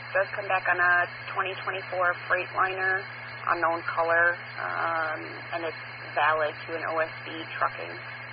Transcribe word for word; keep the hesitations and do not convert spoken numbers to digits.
does come back on a twenty twenty-four Freightliner, unknown color, um, and it's valid to an O S B trucking